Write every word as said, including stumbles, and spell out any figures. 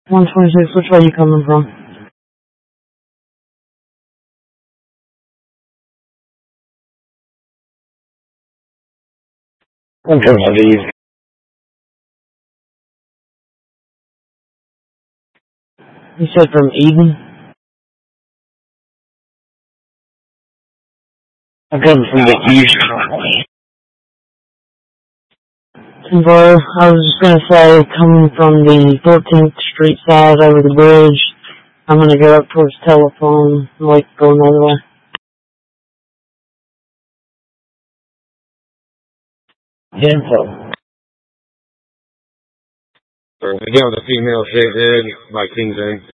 one twenty-six, which way are you coming from? I'm coming from the east. You said from Eden? I'm coming from the east. Bro, I was just gonna say, coming from the fourteenth Street side over the bridge, I'm gonna go up towards Telephone, like go another way. Info. Again with the female shit, dude, like King's End.